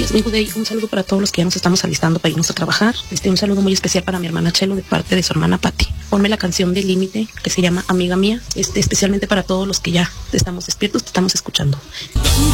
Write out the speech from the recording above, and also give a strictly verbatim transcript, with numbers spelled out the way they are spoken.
días, mi Day. Un saludo para todos los que ya nos estamos alistando para irnos a trabajar. Este, un saludo muy especial para mi hermana Chelo de parte de su hermana Patti. Ponme la canción de Límite que se llama Amiga Mía, este, especialmente para todos los que ya estamos despiertos, te estamos escuchando.